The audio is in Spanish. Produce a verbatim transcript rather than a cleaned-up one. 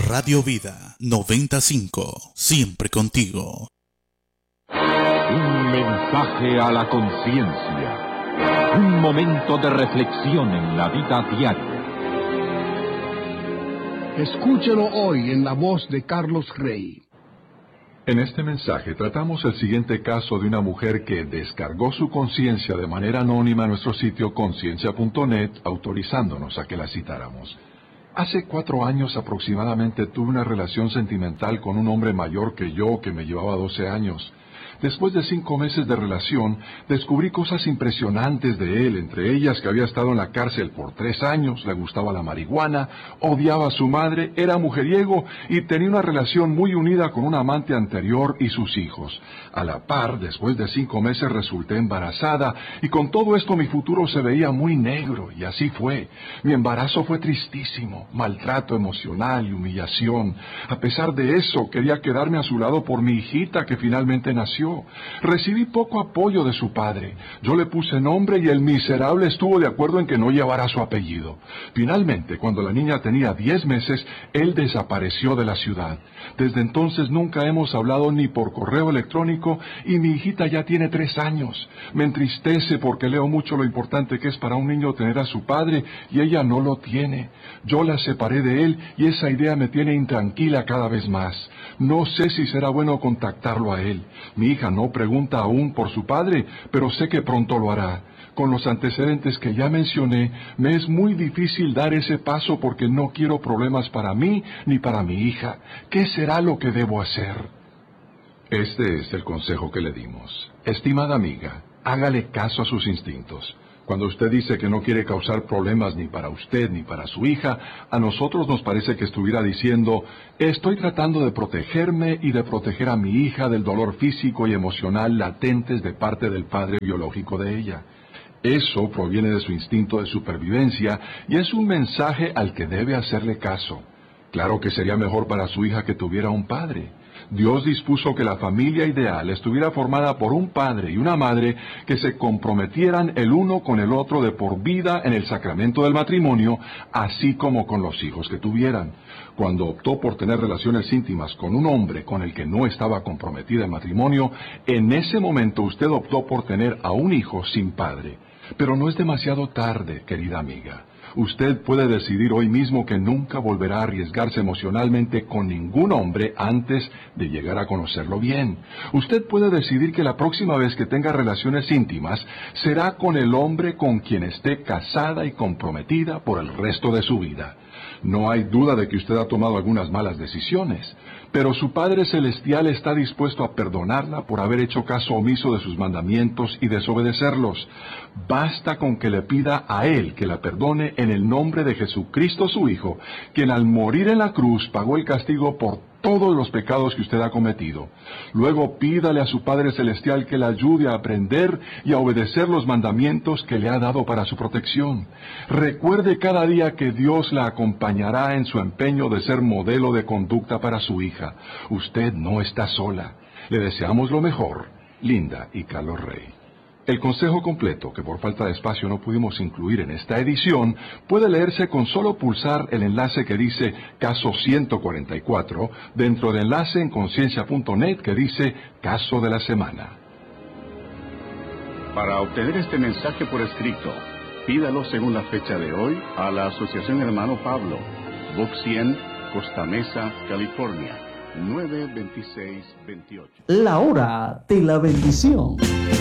Radio Vida noventa y cinco, siempre contigo. Un mensaje a la conciencia, un momento de reflexión en la vida diaria. Escúchelo hoy en la voz de Carlos Rey. En este mensaje tratamos el siguiente caso de una mujer que descargó su conciencia de manera anónima en nuestro sitio conciencia punto net, autorizándonos a que la citáramos. Hace cuatro años aproximadamente tuve una relación sentimental con un hombre mayor que yo que me llevaba doce años. Después de cinco meses de relación, descubrí cosas impresionantes de él, entre ellas que había estado en la cárcel por tres años, le gustaba la marihuana, odiaba a su madre, era mujeriego y tenía una relación muy unida con un amante anterior y sus hijos. A la par, después de cinco meses resulté embarazada y con todo esto mi futuro se veía muy negro, y así fue. Mi embarazo fue tristísimo, maltrato emocional y humillación. A pesar de eso, quería quedarme a su lado por mi hijita que finalmente nació. Recibí poco apoyo de su padre. Yo le puse nombre y el miserable estuvo de acuerdo en que no llevara su apellido. Finalmente, cuando la niña tenía diez meses, él desapareció de la ciudad. Desde entonces nunca hemos hablado ni por correo electrónico y mi hijita ya tiene tres años. Me entristece porque leo mucho lo importante que es para un niño tener a su padre y ella no lo tiene. Yo la separé de él y esa idea me tiene intranquila cada vez más. No sé si será bueno contactarlo a él. Mi hija no pregunta aún por su padre, pero sé que pronto lo hará. Con los antecedentes que ya mencioné, me es muy difícil dar ese paso porque no quiero problemas para mí ni para mi hija. ¿Qué será lo que debo hacer? Este es el consejo que le dimos. Estimada amiga, hágale caso a sus instintos. Cuando usted dice que no quiere causar problemas ni para usted ni para su hija, a nosotros nos parece que estuviera diciendo, estoy tratando de protegerme y de proteger a mi hija del dolor físico y emocional latentes de parte del padre biológico de ella. Eso proviene de su instinto de supervivencia y es un mensaje al que debe hacerle caso. Claro que sería mejor para su hija que tuviera un padre. Dios dispuso que la familia ideal estuviera formada por un padre y una madre que se comprometieran el uno con el otro de por vida en el sacramento del matrimonio, así como con los hijos que tuvieran. Cuando optó por tener relaciones íntimas con un hombre con el que no estaba comprometida en matrimonio, en ese momento usted optó por tener a un hijo sin padre. Pero no es demasiado tarde, querida amiga. Usted puede decidir hoy mismo que nunca volverá a arriesgarse emocionalmente con ningún hombre antes de llegar a conocerlo bien. Usted puede decidir que la próxima vez que tenga relaciones íntimas será con el hombre con quien esté casada y comprometida por el resto de su vida. No hay duda de que usted ha tomado algunas malas decisiones, pero su Padre Celestial está dispuesto a perdonarla por haber hecho caso omiso de sus mandamientos y desobedecerlos. Basta con que le pida a Él que la perdone en el nombre de Jesucristo su Hijo, quien al morir en la cruz pagó el castigo por todos los pecados que usted ha cometido. Luego pídale a su Padre Celestial que la ayude a aprender y a obedecer los mandamientos que le ha dado para su protección. Recuerde cada día que Dios la acompañará en su empeño de ser modelo de conducta para su hija. Usted no está sola. Le deseamos lo mejor, Linda y Carlos Rey. El consejo completo, que por falta de espacio no pudimos incluir en esta edición, puede leerse con solo pulsar el enlace que dice Caso ciento cuarenta y cuatro, dentro del enlace en conciencia punto net que dice Caso de la Semana. Para obtener este mensaje por escrito, pídalo según la fecha de hoy a la Asociación Hermano Pablo, Box cien, Costa Mesa, California, nueve veintiséis veintiocho. La hora de la bendición.